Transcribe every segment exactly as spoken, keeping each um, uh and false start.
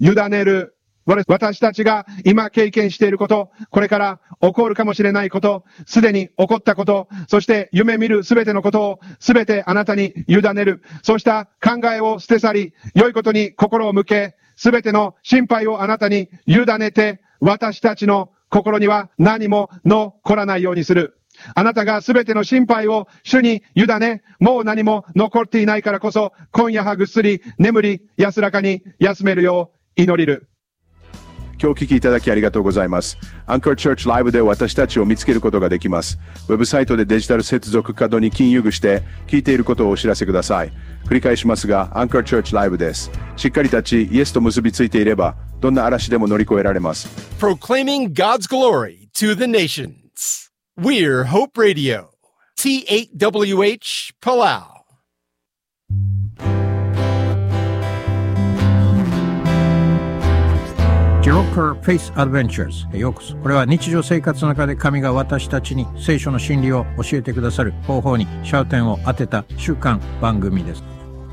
委ねる。私たちが今経験していること、これから起こるかもしれないこと、すでに起こったこと、そして夢見るすべてのことをすべてあなたに委ねる。そうした考えを捨て去り、良いことに心を向け、すべての心配をあなたに委ねて、私たちの心には何も残らないようにする。あなたがすべての心配を主に委ね、もう何も残っていないからこそ、今夜はぐっすり眠り安らかに休めるよう祈りる。 今日お聞きいただきありがとうございます。アンカーチャーチライブで私たちを見つけることができます。ウェブサイトでデジタル接続カードに金融具して聞いていることをお知らせください。繰り返しますが、アンカーチャーチライブです。しっかり立ち、イエスと結びついていれば、どんな嵐でも乗り越えられます。 Proclaiming God's glory to the nations. We're Hope Radio. T eight W H Palau。 ジロッカー・フェイス・アドベンチャーズへようこそ。これは日常生活の中で神が私たちに聖書の真理を教えてくださる方法に焦点を当てた週間番組です。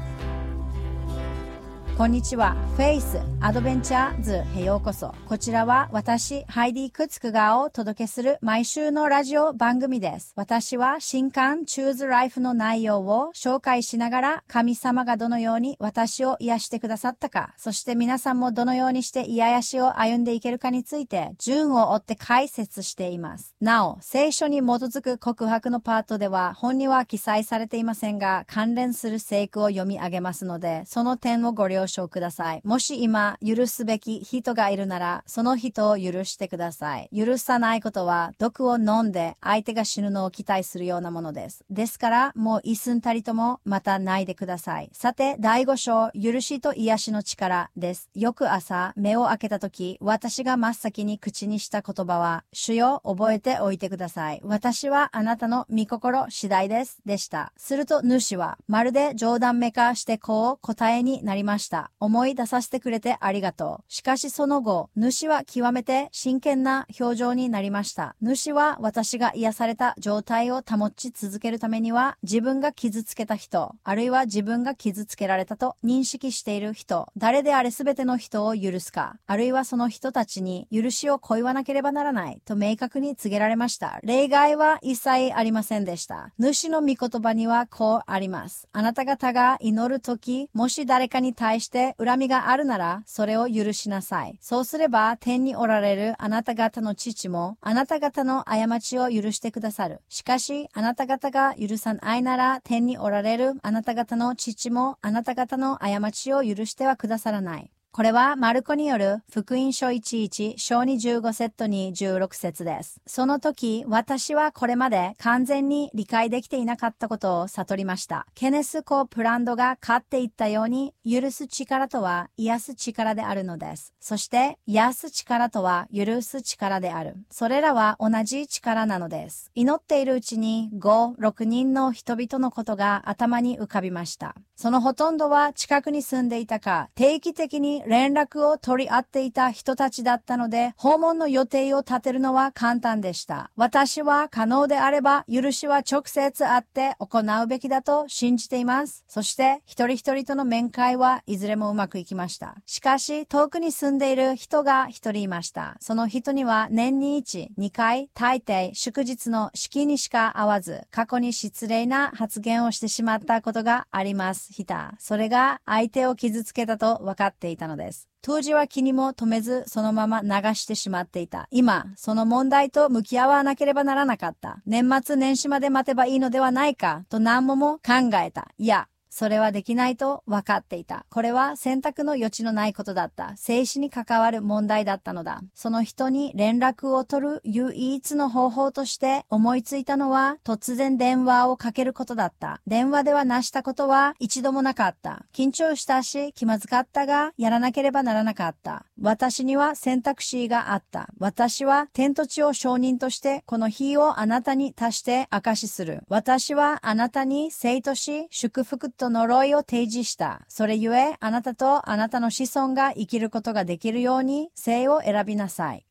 こんにちは。フェイスアドベンチャーズへようこそ。こちらは私、ハイディ・クツクガをお届けする毎週のラジオ番組です。私は新刊チューズライフの内容を紹介しながら、神様がどのように私を癒してくださったか、そして皆さんもどのようにして癒やしを歩んでいけるかについて、順を追って解説しています。なお、聖書に基づく告白のパートでは、本には記載されていませんが、関連する聖句を読み上げますので、その点をご了承ください。もし今許すべき人がいるなら、その人を許してください。許さないことは毒を飲んで相手が死ぬのを期待するようなものです。ですからもう一寸たりともまたないでください。さて、だいご章、許しと癒しの力です。翌朝目を開けたとき、私が真っ先に口にした言葉は、主よ、覚えておいてください。私はあなたの御心次第です。でした。すると主はまるで冗談めかしてこう答えになりました。思い出させてくれてありがとう。しかしその後、主は極めて真剣な表情になりました。主は私が癒された状態を保ち続けるためには、自分が傷つけた人、あるいは自分が傷つけられたと認識している人、誰であれすべての人を許すか、あるいはその人たちに許しを請わなければならないと明確に告げられました。例外は一切ありませんでした。主の御言葉にはこうあります。あなた方が祈るとき、もし誰かに対して恨みがあるなら、それを許しなさい。そうすれば、天におられるあなた方の父も、あなた方の過ちを許してくださる。しかし、あなた方が許さないなら、天におられるあなた方の父も、あなた方の過ちを許してはくださらない。これはマルコによる福音書いちいち章にじゅうご節にじゅうろく節です。その時、私はこれまで完全に理解できていなかったことを悟りました。ケネスコ・プランドが勝っていったように、許す力とは癒す力であるのです。そして、癒す力とは許す力である。それらは同じ力なのです。祈っているうちにご、ろくにんの人々のことが頭に浮かびました。そのほとんどは近くに住んでいたか、定期的に連絡を取り合っていた人たちだったので、訪問の予定を立てるのは簡単でした。私は可能であれば、許しは直接会って行うべきだと信じています。そして、一人一人との面会はいずれもうまくいきました。しかし、遠くに住んでいる人が一人いました。その人には年にいち、にかい、大抵祝日の式にしか会わず、過去に失礼な発言をしてしまったことがあります。それが相手を傷つけたと分かっていたのです。当時は気にも留めずそのまま流してしまっていた。今、その問題と向き合わなければならなかった。年末年始まで待てばいいのではないかと何度も考えた。いや、それはできないと分かっていた。これは選択の余地のないことだった。生死に関わる問題だったのだ。その人に連絡を取る唯一の方法として思いついたのは、突然電話をかけることだった。電話ではなしたことは一度もなかった。緊張したし気まずかったが、やらなければならなかった。私には選択肢があった。私は天と地を証人としてこの日をあなたに足して証しする。私はあなたに生と死、祝福と呪いを提示した。それゆえ、あなたとあなたの子孫が生きることができるように生を選びなさい。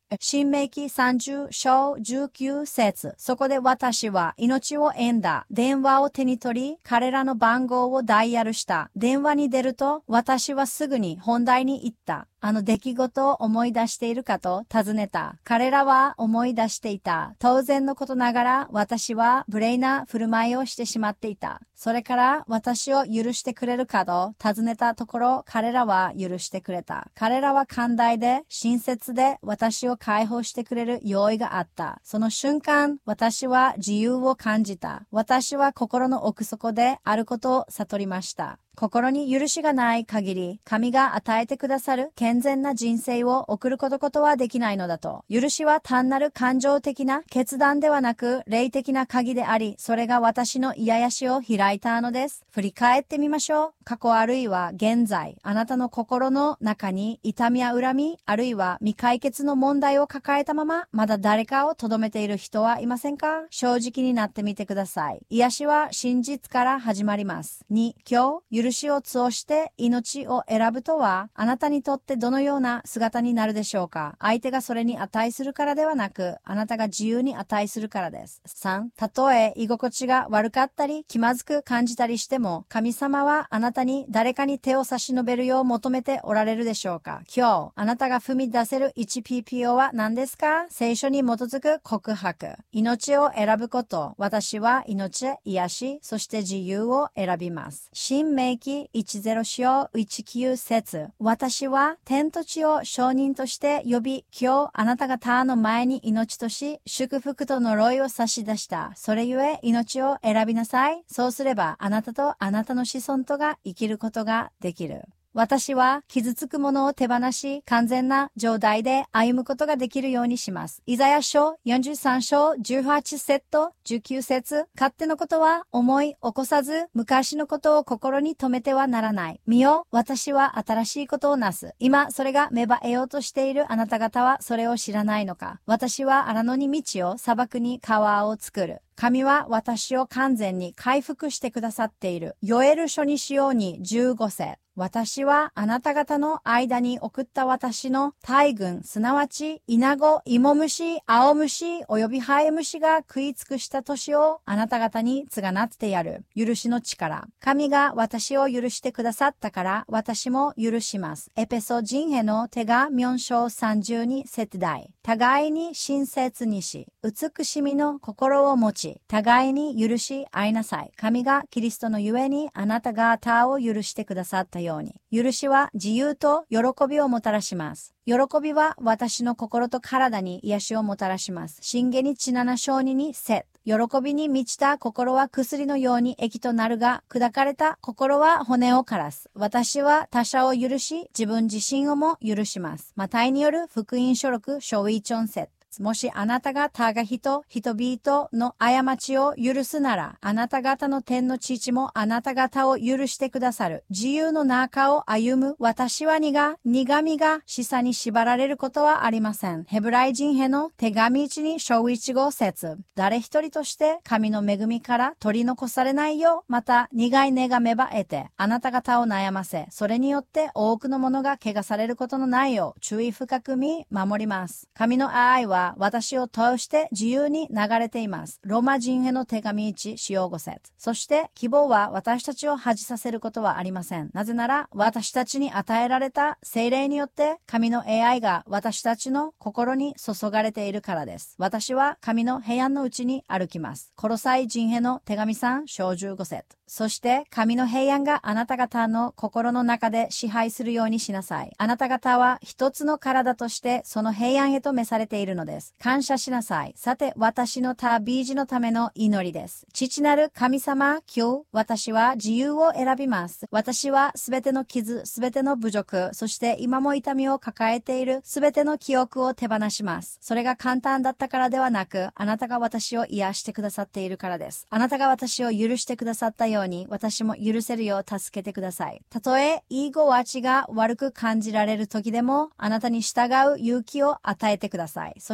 新明記さんじゅう章じゅうきゅう節。そこで私は命を得んだ。電話を手に取り、彼らの番号をダイヤルした。電話に出ると、私はすぐに本題に行った。あの出来事を思い出しているかと尋ねた。彼らは思い出していた。当然のことながら私は無礼な振る舞いをしてしまっていた。それから私を許してくれるかと尋ねたところ彼らは許してくれた。彼らは寛大で親切で私を解放してくれる用意があった。その瞬間私は自由を感じた。私は心の奥底であることを悟りました。心に許しがない限り、神が与えてくださる健全な人生を送ることはできないのだと。許しは単なる感情的な決断ではなく、霊的な鍵であり、それが私の癒やしを開いたのです。振り返ってみましょう。過去あるいは現在、あなたの心の中に痛みや恨み、あるいは未解決の問題を抱えたまま、まだ誰かを留めている人はいませんか？正直になってみてください。癒しは真実から始まります。に、今日、許許しを通して命を選ぶとは、あなたにとってどのような姿になるでしょうか？相手がそれに値するからではなく、あなたが自由に値するからです。さん、たとえ居心地が悪かったり、気まずく感じたりしても、神様はあなたに誰かに手を差し伸べるよう求めておられるでしょうか？今日、あなたが踏み出せる ワンピーピーオー は何ですか？聖書に基づく告白。命を選ぶこと。私は命、癒し、そして自由を選びます。新明記いちじゅう章いちきゅう節。私は天と地を証人として呼び、今日あなた方の前に命とし、祝福と呪いを差し出した。それゆえ命を選びなさい。そうすればあなたとあなたの子孫とが生きることができる。私は傷つくものを手放し、完全な状態で歩むことができるようにします。イザヤ書よんじゅうさん章じゅうはち節とじゅうきゅう節。勝手のことは思い起こさず、昔のことを心に留めてはならない。見よ、私は新しいことをなす。今、それが芽生えようとしているあなた方はそれを知らないのか。私は荒野に道を、砂漠に川を作る。神は私を完全に回復してくださっている。ヨエル書にしようにじゅうご節。私はあなた方の間に送った私の大群、すなわち、イナゴ、イモムシ、アオムシ、およびハエムシが食い尽くした年をあなた方に連なってやる。許しの力。神が私を許してくださったから、私も許します。エペソ人への手がよん章さんじゅうに節題。互いに親切にし、美しみの心を持ち、互いに許し合いなさい。神がキリストのゆえにあなた方を許してくださったように。許しは自由と喜びをもたらします。喜びは私の心と体に癒しをもたらします。信玄になな章にに節。喜びに満ちた心は薬のように益となるが、砕かれた心は骨を枯らす。私は他者を許し、自分自身をも許します。マタイによる福音書録章いち節。もしあなたが他が人、人々の過ちを許すなら、あなた方の天の父もあなた方を許してくださる。自由の中を歩む私は苦、苦みが示唆に縛られることはありません。ヘブライ人への手紙いちに章いち号節。誰一人として神の恵みから取り残されないよう、また苦い根が芽生えて、あなた方を悩ませ、それによって多くのものが怪我されることのないよう、注意深く見守ります。神の愛は私を通して自由に流れています。ローマ人への手紙いち章ご節。そして希望は私たちを恥じさせることはありません。なぜなら私たちに与えられた聖霊によって神の愛が私たちの心に注がれているからです。私は神の平安のうちに歩きます。コロサイ人への手紙さん章じゅうご節。そして神の平安があなた方の心の中で支配するようにしなさい。あなた方は一つの体としてその平安へと召されているのです。感謝しなさい。さて、私の旅路のための祈りです。父なる神様、今日、私は自由を選びます。私はすべての傷、すべての侮辱、そして今も痛みを抱えているすべての記憶を手放します。それが簡単だったからではなく、あなたが私を癒してくださっているからです。あなたが私を許してくださったように、私も許せるよう助けてください。たとえ、言いごわちが悪く感じられる時でも、あなたに従う勇気を与えてください。そ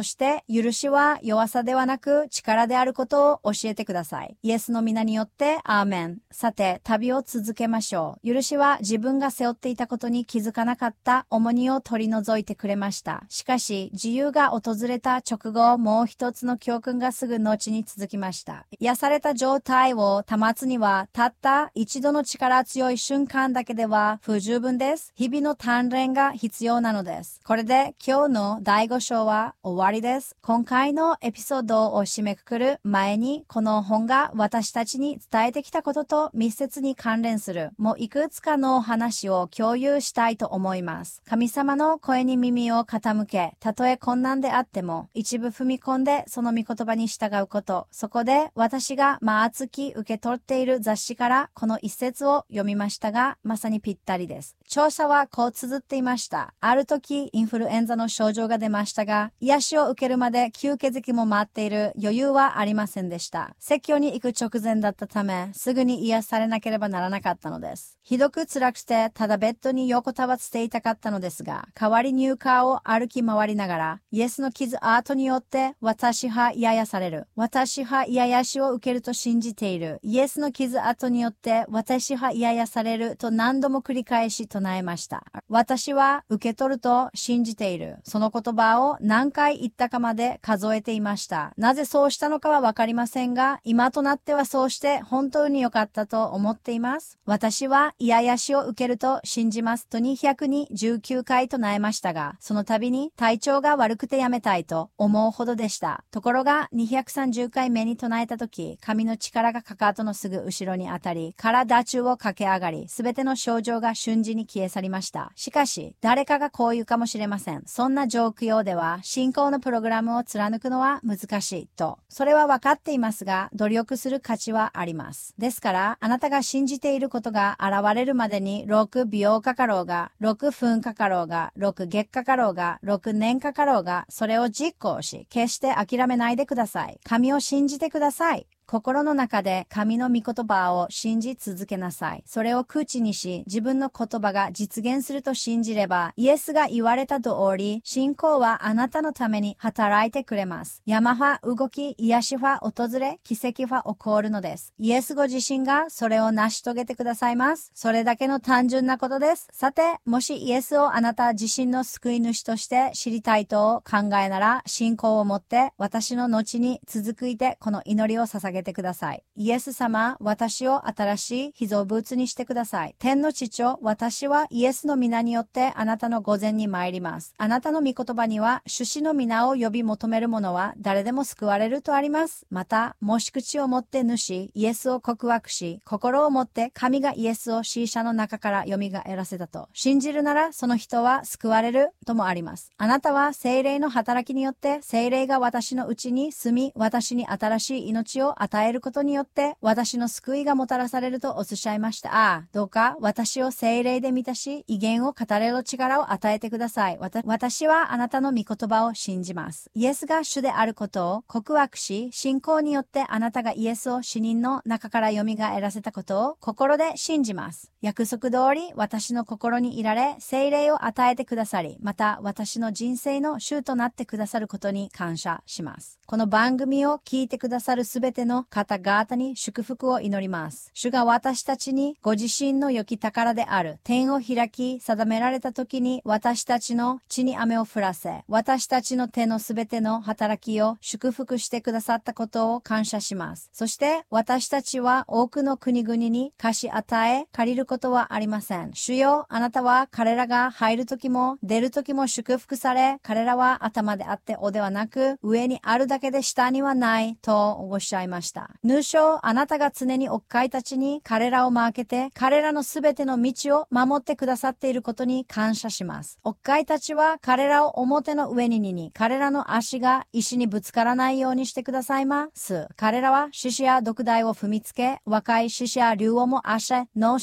して許しは弱さではなく力であることを教えてください。イエスの皆によってアーメン。さて、旅を続けましょう。許しは自分が背負っていたことに気づかなかった重荷を取り除いてくれました。しかし、自由が訪れた直後、もう一つの教訓がすぐ後に続きました。癒された状態を保つには、たった一度の力強い瞬間だけでは不十分です。日々の鍛錬が必要なのです。これで今日のだいご章は終わりです。今回のエピソードを締めくくる前に、この本が私たちに伝えてきたことと密接に関連する、もういくつかの話を共有したいと思います。神様の声に耳を傾け、たとえ困難であっても、一部踏み込んでその御言葉に従うこと。そこで私が毎月受け取っている雑誌からこの一節を読みましたが、まさにぴったりです。調査はこう綴っていました。ある時、インフルエンザの症状が出ましたが、癒しを受けるまで吸血鬼も待っている余裕はありませんでした。説教に行く直前だったため、すぐに癒されなければならなかったのです。ひどく辛くて、ただベッドに横たわっていたかったのですが、代わりに床を歩き回りながら、イエスの傷跡によって私は癒やされる。私は癒やしを受けると信じている。イエスの傷跡によって私は癒やされると何度も繰り返し唱えました。私は受け取ると信じている。その言葉を何回言ったかまで数えていました。なぜそうしたのかはわかりませんが、今となってはそうして本当に良かったと思っています。私は癒やしを受けると信じますとにひゃくじゅうきゅうかい唱えましたが、その度に体調が悪くてやめたいと思うほどでした。ところがにひゃくさんじゅうかいめに唱えた時、神の力がかかとのすぐ後ろに当たり、体中を駆け上がり、すべての症状が瞬時に消え去りました。しかし、誰かがこう言うかもしれません。そんな状況では、信仰のプログラムを貫くのは難しいと。それは分かっていますが、努力する価値はあります。ですから、あなたが信じていることが現れるまでにろくびょうかかろうが、ろくふんかかろうが、ろくげっかかろうが、ろくねんかかろうが、それを実行し、決して諦めないでください。神を信じてください。心の中で神の御言葉を信じ続けなさい。それを口にし、自分の言葉が実現すると信じれば、イエスが言われた通り、信仰はあなたのために働いてくれます。山は動き、癒しは訪れ、奇跡は起こるのです。イエスご自身がそれを成し遂げてくださいます。それだけの単純なことです。さて、もしイエスをあなた自身の救い主として知りたいと考えなら、信仰を持って私の後に続いてこの祈りを捧げてください。イエス様、私を新しい被造物にしてください。天の父よ、私はイエスの皆によってあなたの御前に参ります。あなたの御言葉には、主子の皆を呼び求める者は誰でも救われるとあります。また、もし口を持って主、イエスを告白し、心を持って神がイエスを死者の中から蘇らせたと信じるなら、その人は救われるともあります。あなたは聖霊の働きによって、聖霊が私のうちに住み、私に新しい命を与えることによって私の救いがもたらされるとおっしゃいました。ああ、どうか私を聖霊で満たし、威厳を語れる力を与えてください。わた私はあなたの御言葉を信じます。イエスが主であることを告白し、信仰によってあなたがイエスを死人の中から蘇らせたことを心で信じます。約束通り私の心にいられ、聖霊を与えてくださり、また私の人生の主となってくださることに感謝します。この番組を聞いてくださるすべての方々に祝福を祈ります。主が私たちにご自身の良き宝である天を開き定められた時に私たちの地に雨を降らせ、私たちの手のすべての働きを祝福してくださったことを感謝します。そして私たちは多くの国々に貸し与え借りることはありません。主よ、あなたは彼らが入る時も出る時も祝福され、彼らは頭であって尾ではなく上にあるだけで下にはないとおっしゃいました。ヌ章、あなたが常におっかいたちに彼らを負けて、彼らのすべての道を守ってくださっていることに感謝します。おっかいたちは彼らを表の上ににに、彼らの足が石にぶつからないようにしてくださいます。彼らは獅子や毒鯛を踏みつけ、若い獅子や竜をも足の下に踏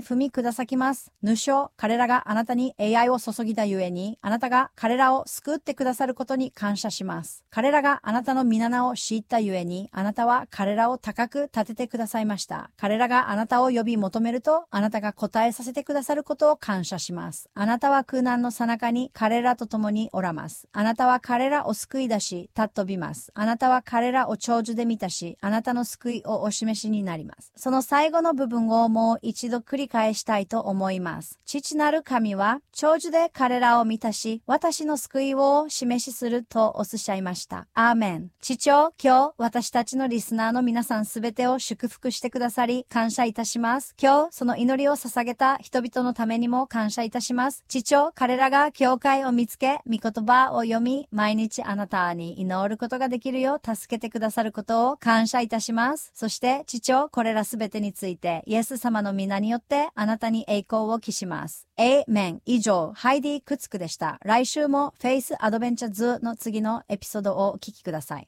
踏み下さきます。ぬしょ、彼らがあなたに栄愛を注ぎだゆえに、あなたが彼らを救ってくださることに感謝します。彼らがあなたの御名を知ったゆえに、あなたは彼らを高く立ててくださいました。彼らがあなたを呼び求めると、あなたが答えさせてくださることを感謝します。あなたは苦難の最中に彼らと共におらます。あなたは彼らを救い出し、尊びます。あなたは彼らを長寿で満たし、あなたの救いをお示しになります。その最後の部分をもう一度繰り返したいと思います。父なる神は長寿で彼らを満たし、私の救いを示しするとおっしゃいました。アーメン。父よ、今日私たちのリスナーの皆さんすべてを祝福してくださり感謝いたします。今日その祈りを捧げた人々のためにも感謝いたします。父よ、彼らが教会を見つけ、御言葉を読み、毎日あなたに祈ることができるよう助けてくださることを感謝いたします。そして父よ、これらすべてについてイエス様の皆によってあなたに栄光を期します。エーメン。以上、ハイディ・クツクでした。来週もフェイスアドベンチャーズの次のエピソードをお聞きください。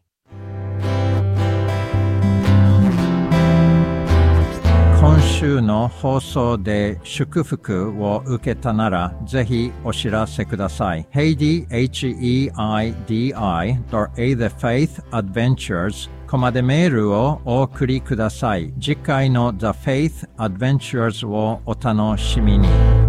今週の放送で祝福を受けたならぜひお知らせください。ヘイディ エイチイーアイディーアイ A The Faith Adventures コマでメールをお送りください。次回の The Faith Adventures をお楽しみに。